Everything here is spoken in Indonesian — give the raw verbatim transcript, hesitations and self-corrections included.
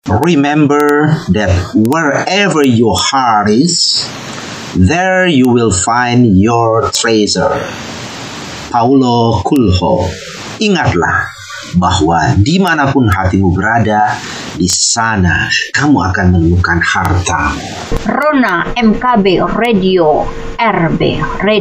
Remember that wherever your heart is, there you will find your treasure. Paulo Coelho. Ingatlah bahwa dimanapun hatimu berada, di sana kamu akan menemukan harta. Rona M K B Radio, R B Radio.